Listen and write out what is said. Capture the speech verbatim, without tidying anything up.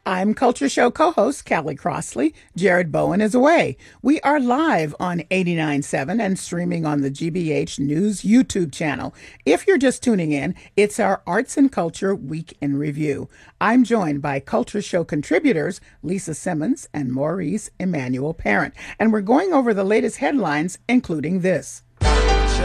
I'm Culture Show co-host Callie Crossley. Jared Bowen is away. We are live on eighty-nine point seven and streaming on the G B H News YouTube channel. If you're just tuning in, it's our Arts and Culture Week in Review. I'm joined by Culture Show contributors Lisa Simmons and Maurice Emmanuel Parent, and we're going over the latest headlines, including this.